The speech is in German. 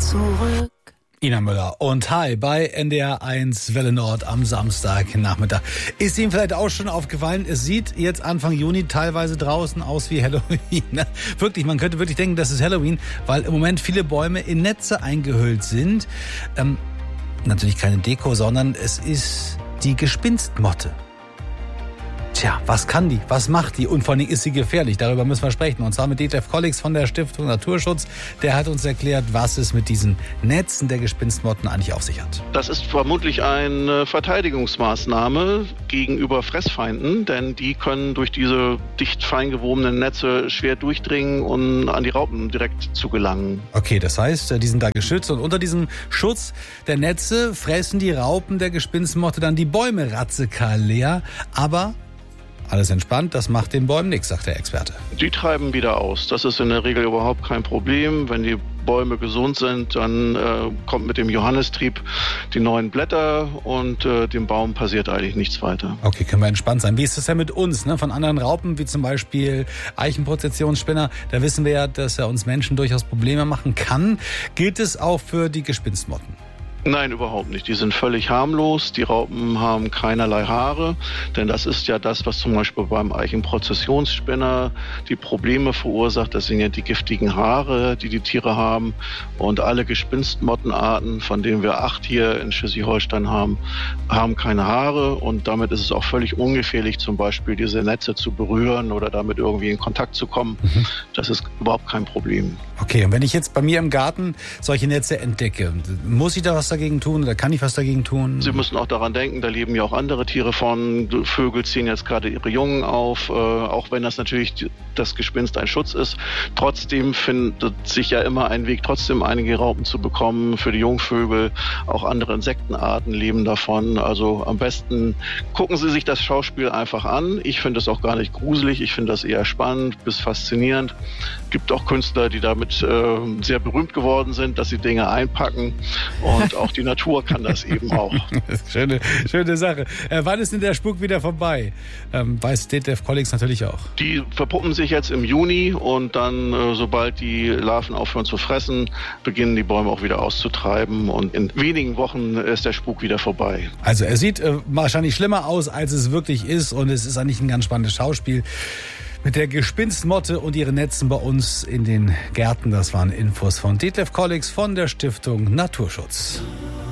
zurück. Ina Müller und hi bei NDR 1 Welle Nord am Samstagnachmittag. Ist Ihnen vielleicht auch schon aufgefallen, es sieht jetzt Anfang Juni teilweise draußen aus wie Halloween. Wirklich, man könnte wirklich denken, das ist Halloween, weil im Moment viele Bäume in Netze eingehüllt sind. Natürlich keine Deko, sondern es ist die Gespinstmotte. Tja, was kann die? Was macht die? Und vor allem ist sie gefährlich? Darüber müssen wir sprechen. Und zwar mit Detlef Kollix von der Stiftung Naturschutz. Der hat uns erklärt, was es mit diesen Netzen der Gespinstmotten eigentlich auf sich hat. Das ist vermutlich eine Verteidigungsmaßnahme gegenüber Fressfeinden, denn die können durch diese dicht fein gewobenen Netze schwer durchdringen und an die Raupen direkt zu gelangen. Okay, das heißt, die sind da geschützt und unter diesem Schutz der Netze fressen die Raupen der Gespinstmotte dann die Bäume radikal leer. Aber alles entspannt, das macht den Bäumen nichts, sagt der Experte. Die treiben wieder aus. Das ist in der Regel überhaupt kein Problem. Wenn die Bäume gesund sind, dann kommt mit dem Johannistrieb die neuen Blätter und dem Baum passiert eigentlich nichts weiter. Okay, können wir entspannt sein. Wie ist das denn mit uns, ne? Von anderen Raupen, wie zum Beispiel Eichenprozessionsspinner, da wissen wir ja, dass er uns Menschen durchaus Probleme machen kann. Gilt es auch für die Gespinstmotten? Nein, überhaupt nicht. Die sind völlig harmlos. Die Raupen haben keinerlei Haare, denn das ist ja das, was zum Beispiel beim Eichenprozessionsspinner die Probleme verursacht. Das sind ja die giftigen Haare, die die Tiere haben. Und alle Gespinstmottenarten, von denen wir 8 hier in Schleswig-Holstein haben, haben keine Haare. Und damit ist es auch völlig ungefährlich, zum Beispiel diese Netze zu berühren oder damit irgendwie in Kontakt zu kommen. Das ist überhaupt kein Problem. Okay, und wenn ich jetzt bei mir im Garten solche Netze entdecke, muss ich da was dagegen tun oder kann ich was dagegen tun? Sie müssen auch daran denken, da leben ja auch andere Tiere von. Vögel ziehen jetzt gerade ihre Jungen auf, auch wenn das natürlich das Gespinst ein Schutz ist. Trotzdem findet sich ja immer ein Weg, trotzdem einige Raupen zu bekommen für die Jungvögel. Auch andere Insektenarten leben davon. Also am besten gucken Sie sich das Schauspiel einfach an. Ich finde es auch gar nicht gruselig. Ich finde das eher spannend bis faszinierend. Es gibt auch Künstler, die damit sehr berühmt geworden sind, dass sie Dinge einpacken. Und auch die Natur kann das eben auch. Schöne Sache. Wann ist denn der Spuk wieder vorbei? Weiß Detlef Kollix natürlich auch. Die verpuppen sich jetzt im Juni und dann, sobald die Larven aufhören zu fressen, beginnen die Bäume auch wieder auszutreiben. Und in wenigen Wochen ist der Spuk wieder vorbei. Also er sieht wahrscheinlich schlimmer aus, als es wirklich ist. Und es ist eigentlich ein ganz spannendes Schauspiel. Mit der Gespinstmotte und ihren Netzen bei uns in den Gärten. Das waren Infos von Detlef Kollix von der Stiftung Naturschutz.